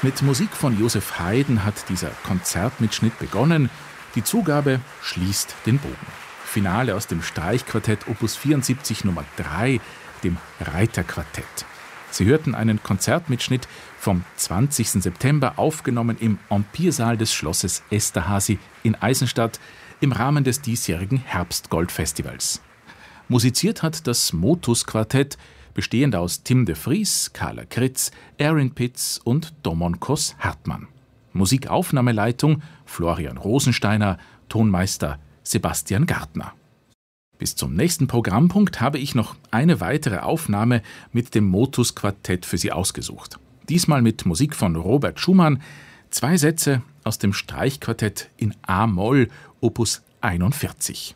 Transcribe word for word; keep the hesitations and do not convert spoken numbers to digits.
Mit Musik von Joseph Haydn hat dieser Konzertmitschnitt begonnen. Die Zugabe schließt den Bogen. Finale aus dem Streichquartett Opus vierundsiebzig Nummer drei, dem Reiterquartett. Sie hörten einen Konzertmitschnitt vom zwanzigsten September, aufgenommen im Empire-Saal des Schlosses Esterházy in Eisenstadt im Rahmen des diesjährigen Herbstgold-Festivals. Musiziert hat das Motus-Quartett, bestehend aus Tim de Vries, Carla Kritz, Aaron Pitts und Domonkos Hartmann. Musikaufnahmeleitung Florian Rosensteiner, Tonmeister Sebastian Gartner. Bis zum nächsten Programmpunkt habe ich noch eine weitere Aufnahme mit dem Motus-Quartett für Sie ausgesucht. Diesmal mit Musik von Robert Schumann, zwei Sätze aus dem Streichquartett in A-Moll, Opus einundvierzig.